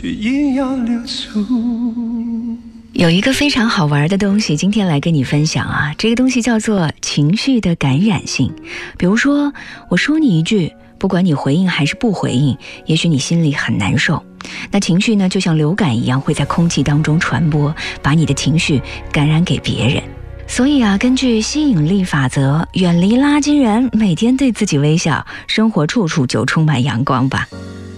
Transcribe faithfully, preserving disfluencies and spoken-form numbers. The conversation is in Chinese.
却一样流出。 有一个非常好玩的东西，今天来跟你分享啊，这个东西叫做情绪的感染性。比如说，我说你一句，不管你回应还是不回应，也许你心里很难受。那情绪呢，就像流感一样，会在空气当中传播，把你的情绪感染给别人。所以啊，根据吸引力法则，远离垃圾人，每天对自己微笑，生活处处就充满阳光吧。